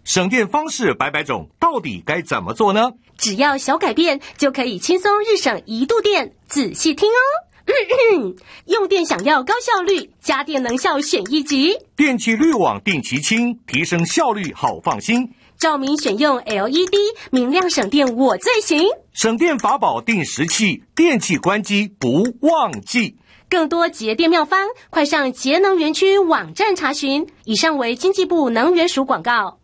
省电方式百百种，到底该怎么做呢？ 只要小改变，就可以轻松日省1度电。仔细听哦。用电想要高效率，家电能效选一级。 电器滤网定期清，提升效率好放心。 照明选用 LED， 明亮省电我最行。 省电法宝定时器，电器关机不忘记。 更多节电妙方，快上节能园区网站查询。以上为经济部能源署广告。